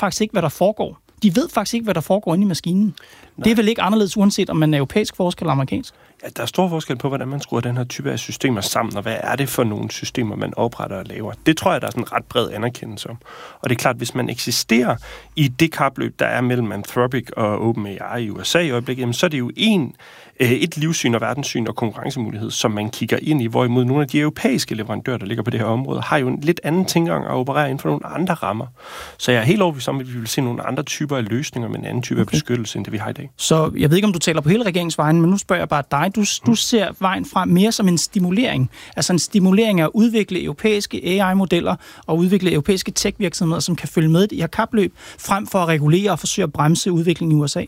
faktisk ikke, hvad der foregår. De ved faktisk ikke, hvad der foregår inde i maskinen. Nej. Det er vel ikke anderledes, uanset om man er europæisk forsker eller amerikansk? Ja, der er stor forskel på, hvordan man skruer den her type af systemer sammen, og hvad er det for nogle systemer, man opretter og laver. Det tror jeg, der er sådan en ret bred anerkendelse om. Og det er klart, hvis man eksisterer i det kapløb, der er mellem Anthropic og OpenAI i USA i øjeblikket, jamen, så er det jo et livssyn og verdenssyn og konkurrencemulighed, som man kigger ind i, hvorimod nogle af de europæiske leverandører, der ligger på det her område, har jo en lidt anden tilgang at operere inden for nogle andre rammer. Så jeg er helt overbevist om, at vi vil se nogle andre typer af løsninger med en anden type af beskyttelse, end det vi har i dag. Så jeg ved ikke, om du taler på hele regeringsvejen, men nu spørger jeg bare dig. Du ser vejen frem mere som en stimulering. Altså en stimulering af at udvikle europæiske AI-modeller og udvikle europæiske tech-virksomheder, som kan følge med i her kapløb, frem for at regulere og forsøge at bremse udviklingen i USA.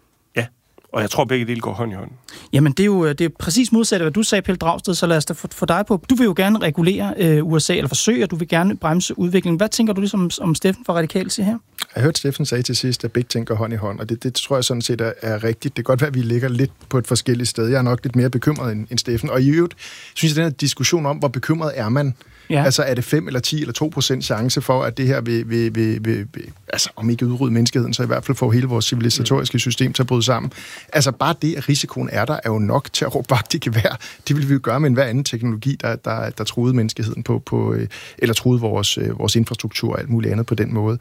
Og jeg tror, begge dele går hånd i hånd. Jamen, det er præcis modsat af, hvad du sagde, Pelle Dragsted, så lad os da få dig på. Du vil jo gerne regulere USA, eller forsøge, og du vil gerne bremse udviklingen. Hvad tænker du ligesom om Steffen fra Radikale siger her? Jeg hørte Steffen sige til sidst, at begge ting går hånd i hånd, og det tror jeg sådan set er rigtigt. Det kan godt være, at vi ligger lidt på et forskelligt sted. Jeg er nok lidt mere bekymret end Steffen. Og i øvrigt synes jeg, den her diskussion om, hvor bekymret er man, ja. Altså er det 5 eller 10 eller 2% chance for, at det her vil altså om ikke udrydde menneskeheden, så i hvert fald få hele vores civilisatoriske system til at bryde sammen. Altså bare det, at risikoen er der, er jo nok til at råbe vagt i gevær. Det vil vi jo gøre med enhver anden teknologi, der truede menneskeheden eller truede vores infrastruktur og alt muligt andet på den måde.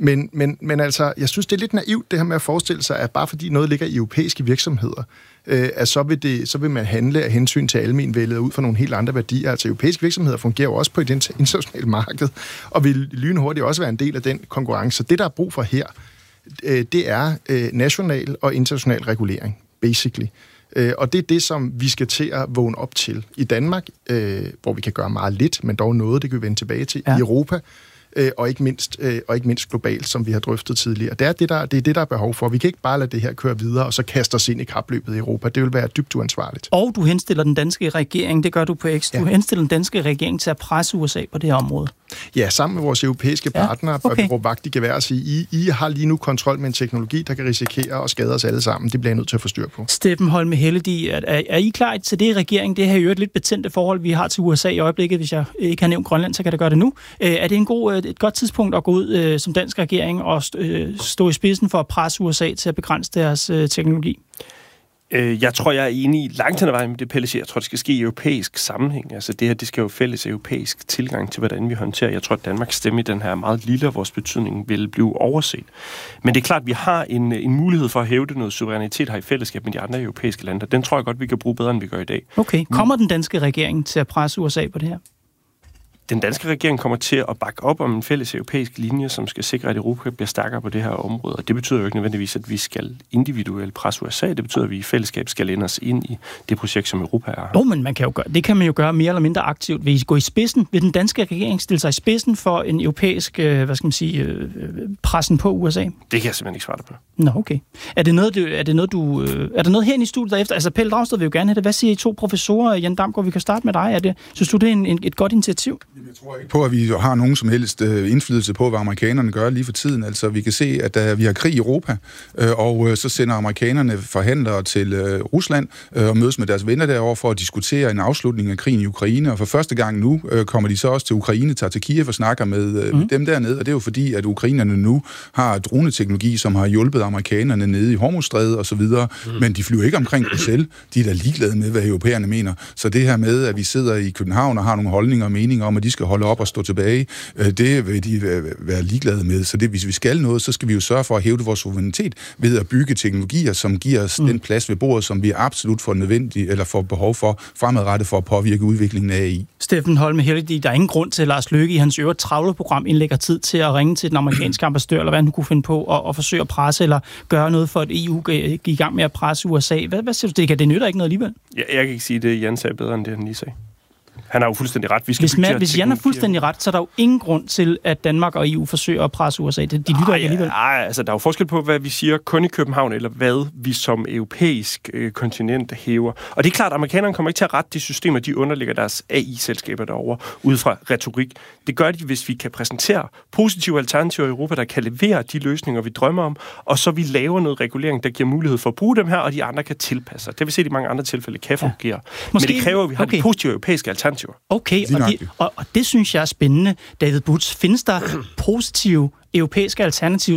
Men altså, jeg synes, det er lidt naivt, det her med at forestille sig, at bare fordi noget ligger i europæiske virksomheder, at så vil man handle af hensyn til almenvældet ud fra nogle helt andre værdier. Altså europæiske virksomheder fungerer jo også på et internationalt marked, og vil lynhurtigt også være en del af den konkurrence. Så det, der er brug for her, det er national og international regulering, basically. Og det er det, som vi skal til at vågne op til i Danmark, hvor vi kan gøre meget lidt, men dog noget, det kan vi vende tilbage til i Europa, og ikke mindst globalt, som vi har drøftet tidligere. Det er det, der er behov for. Vi kan ikke bare lade det her køre videre, og så kaste os ind i kapløbet i Europa. Det vil være dybt uansvarligt. Og du henstiller den danske regering, det gør du på X, du henstiller den danske regering til at presse USA på det her område. Ja, sammen med vores europæiske partnere, bør vi råbe vagt i gevær og sige, I har lige nu kontrol med en teknologi, der kan risikere at skade os alle sammen. Det bliver jeg nødt til at få styr på. Steffen Holme Helledige, er I klar til det i regeringen? Det her er jo et lidt betændte forhold, vi har til USA i øjeblikket. Hvis jeg ikke har nævnt Grønland, så kan det gøre det nu. Er det et godt tidspunkt at gå ud som dansk regering og stå i spidsen for at presse USA til at begrænse deres teknologi? Jeg tror, jeg er enig langt hen ad vejen med det, Pelle siger. Jeg tror, det skal ske i europæisk sammenhæng. Altså det her, det skal jo fælles europæisk tilgang til, hvordan vi håndterer. Jeg tror, at Danmarks stemme i den her meget lille, og vores betydning vil blive overset. Men det er klart, at vi har en mulighed for at hævde noget suverænitet her i fællesskab med de andre europæiske lande. Den tror jeg godt, vi kan bruge bedre, end vi gør i dag. Okay. Kommer den danske regering til at presse USA på det her? Den danske regering kommer til at bakke op om en fælles europæisk linje, som skal sikre, at Europa bliver stærkere på det her område. Og det betyder jo ikke nødvendigvis, at vi skal individuelt presse USA. Det betyder, at vi i fællesskab skal lænde os ind i det projekt, som Europa er. Jo, men det kan man jo gøre mere eller mindre aktivt. Vil I gå i spidsen? Vil den danske regering stille sig i spidsen for en europæisk, pressen på USA? Det kan jeg simpelthen ikke svare på. Nå, okay. Er der noget her i studiet derefter? Altså, Pelle Dragsted vil jo gerne have det. Hvad siger I 2 professorer? Jan Damgaard, vi kan starte med dig. Synes du, det er et godt initiativ? Jeg tror ikke på, at vi har nogen som helst indflydelse på, hvad amerikanerne gør lige for tiden. Altså, vi kan se, at vi har krig i Europa, og så sender amerikanerne forhandlere til Rusland og mødes med deres venner derovre for at diskutere en afslutning af krigen i Ukraine. Og for første gang nu kommer de så også til Ukraine, tager til Kiev og snakker med dem dernede. Og det er jo fordi, at ukrainerne nu har droneteknologi, som har hjulpet amerikanerne nede i Hormuzstrædet og så videre. Men de flyver ikke omkring Bruxelles. De er da ligeglade med, hvad europæerne mener. Så det her med, at vi sidder i København og har nogle holdninger og meninger om, at de skal holde op og stå tilbage, det vil de være ligeglade med. Så det, hvis vi skal noget, så skal vi jo sørge for at hævde vores suverænitet ved at bygge teknologier, som giver os den plads ved bordet, som vi absolut får nødvendigt eller får behov for fremadrettet for at påvirke udviklingen af AI. Steffen Holme Helledige, der er ingen grund til, at Lars Løkke i hans øvrigt travle program indlægger tid til at ringe til den amerikanske ambassadør, eller hvad han kunne finde på, og forsøge at presse eller gøre noget for, at EU gik i gang med at presse USA. Hvad siger du? Det nytter ikke noget alligevel? Jeg kan ikke sige det, Jan sagde bedre, end det han lige sagde. Han har jo fuldstændig ret. Hvis Jan har fuldstændig ret, så er der jo ingen grund til, at Danmark og EU forsøger at presse USA. De lytter ikke alligevel. Altså, der er jo forskel på, hvad vi siger kun i København, eller hvad vi som europæisk kontinent hæver. Og det er klart, at amerikanerne kommer ikke til at rette de systemer, de underlægger deres AI-selskaber derovre, ud fra retorik. Det gør de, hvis vi kan præsentere positive alternativer i Europa, der kan levere de løsninger, vi drømmer om, og så vi laver noget regulering, der giver mulighed for at bruge dem her, og de andre kan tilpasse sig. Det vil se, at i mange andre tilfælde kan fungere. Men det kræver, at vi har de positive europæiske alternativer. Okay, og det synes jeg er spændende. David Butz, findes der positive europæiske alternativer